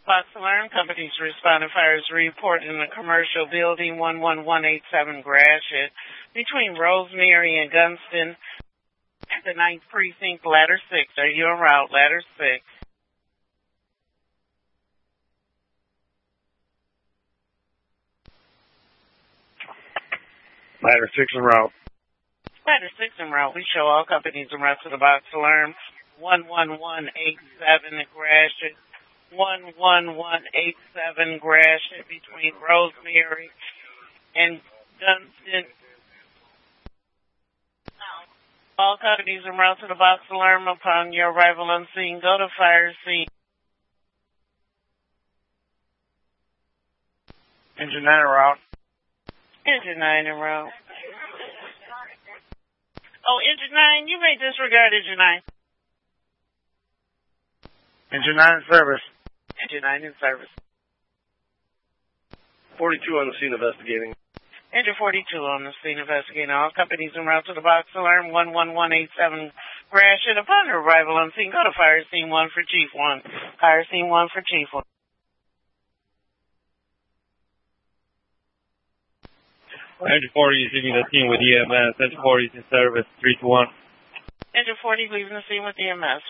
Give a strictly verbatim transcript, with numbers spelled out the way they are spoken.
Fox Alarm Company's responding fires report in the commercial building one one one eight seven Gratiot between Rosemary and Gunston at the ninth Precinct, Ladder six. Are you en route, Ladder six? Ladder six en route. Ladder six en route. We show all companies en route to the Fox Alarm one one one eight seven Gratiot. one one one eight seven Gratiot between Rosemary and Gunston. All companies en route to the Fox Alarm. Upon your arrival on scene, go to fire scene. Engine nine en route. Engine nine en route. Oh, Engine nine, you may disregard Engine nine. Engine nine in service. Engine nine in service. forty-two on the scene investigating. Engine forty-two on the scene investigating. All companies en route to the Fox Alarm one one one eight seven Gratiot. Upon arrival on scene, go to fire scene one for Chief one. Fire scene one for Chief one. Engine forty is leaving the scene with E M S. Engine forty is in service three to one. Engine forty leaving the scene with E M S.